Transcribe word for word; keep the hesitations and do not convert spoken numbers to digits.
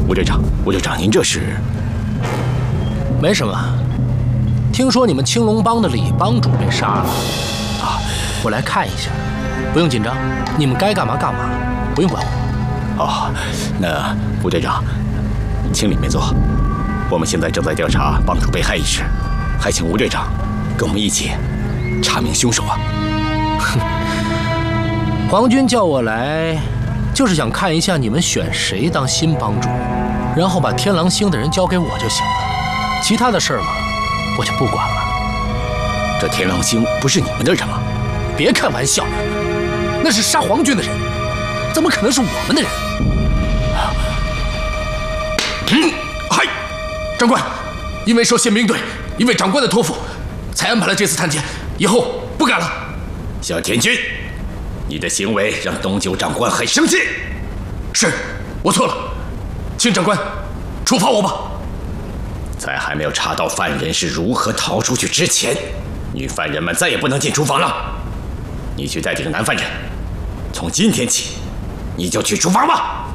吴队长，吴队长，您这是？ 没什么。听说你们青龙帮的李帮主被杀了，啊，我来看一下。不用紧张，你们该干嘛干嘛，不用管我。 哦，那吴队长，请里面坐。我们现在正在调查帮主被害一事，还请吴队长跟我们一起查明凶手啊！ 哼，皇军叫我来，就是想看一下你们选谁当新帮主，然后把天狼星的人交给我就行了。其他的事儿嘛，我就不管了。 这天狼星不是你们的人吗？ 别开玩笑，那是杀皇军的人，怎么可能是我们的人？ 嗯，嗨，长官，因为受宪兵队一位长官的托付，才安排了这次探监，以后不敢了。 小田君，你的行为让东九长官很生气。 是，我错了，请长官处罚我吧。 在还没有查到犯人是如何逃出去之前，女犯人们再也不能进厨房了。你去带这个男犯人，从今天起，你就去厨房吧。